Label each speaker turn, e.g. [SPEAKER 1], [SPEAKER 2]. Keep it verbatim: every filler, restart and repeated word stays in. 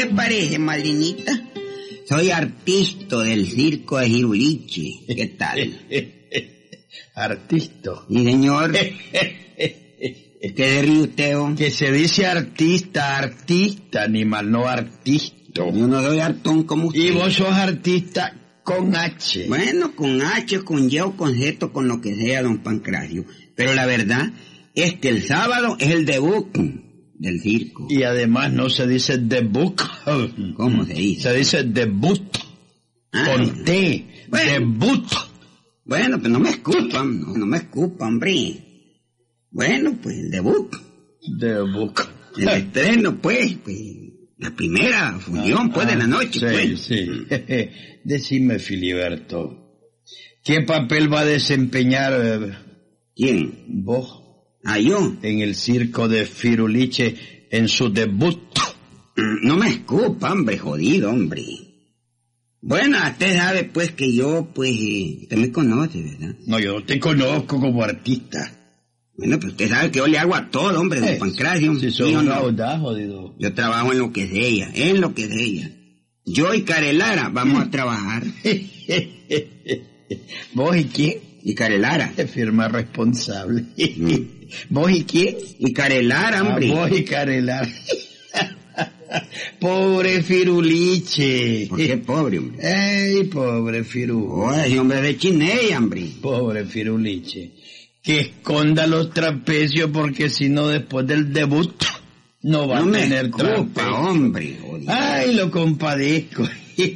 [SPEAKER 1] le parece, madrinita? Soy artista del circo de Firuliche. ¿Qué tal?
[SPEAKER 2] Artista.
[SPEAKER 1] Sí, señor. ¿Qué se ríe usted, oh?
[SPEAKER 2] Que se dice artista, artista, animal, no artista.
[SPEAKER 1] Yo no soy hartón como usted.
[SPEAKER 2] Y vos sos artista con H.
[SPEAKER 1] Bueno, con H, con Y o con Z, con lo que sea, don Pancracio. Pero la verdad es que el sábado es el debut del circo.
[SPEAKER 2] Y además no se dice debut.
[SPEAKER 1] ¿Cómo se dice?
[SPEAKER 2] Se dice debut.
[SPEAKER 1] Ah,
[SPEAKER 2] con T.
[SPEAKER 1] bueno.
[SPEAKER 2] Debut.
[SPEAKER 1] Bueno, pues no me escupan, no, no me escupan, hombre. Bueno, pues el debut.
[SPEAKER 2] Debut.
[SPEAKER 1] El estreno, pues, pues, la primera función,
[SPEAKER 2] ah,
[SPEAKER 1] pues, de la noche,
[SPEAKER 2] sí,
[SPEAKER 1] pues.
[SPEAKER 2] Sí, sí. Decime, Filiberto, ¿qué papel va a desempeñar eh,
[SPEAKER 1] ¿Quién?
[SPEAKER 2] vos
[SPEAKER 1] Ah, yo.
[SPEAKER 2] en el circo de Firuliche en su debut?
[SPEAKER 1] No me escupa, hombre, jodido, hombre. Bueno, usted sabe, pues, que yo, pues, eh, usted me conoce, ¿verdad?
[SPEAKER 2] No, yo no te conozco como artista.
[SPEAKER 1] Bueno, pues usted sabe que yo le hago a todo, hombre, don
[SPEAKER 2] Eh,
[SPEAKER 1] Pancracio.
[SPEAKER 2] Si sos
[SPEAKER 1] ¿Sí o
[SPEAKER 2] un
[SPEAKER 1] no?
[SPEAKER 2] audaz, jodido.
[SPEAKER 1] Yo trabajo en lo que sea, en lo que sea. Yo y Carelara vamos a trabajar.
[SPEAKER 2] ¿Vos y quién?
[SPEAKER 1] Y Carelara.
[SPEAKER 2] Firma responsable.
[SPEAKER 1] Mm.
[SPEAKER 2] ¿Vos y quién?
[SPEAKER 1] Y Carelara,
[SPEAKER 2] Ah,
[SPEAKER 1] hombre.
[SPEAKER 2] vos y Carelar. Pobre Firuliche.
[SPEAKER 1] ¿Por qué pobre, hombre?
[SPEAKER 2] Ey, pobre Firu.
[SPEAKER 1] Oye, ese hombre de Chiney, hombre.
[SPEAKER 2] Pobre Firuliche. Que esconda los trapecios porque si no después del debut no va
[SPEAKER 1] No
[SPEAKER 2] a
[SPEAKER 1] me
[SPEAKER 2] tener
[SPEAKER 1] escupa,
[SPEAKER 2] trapecio.
[SPEAKER 1] hombre. Jodido.
[SPEAKER 2] Ay, lo compadezco.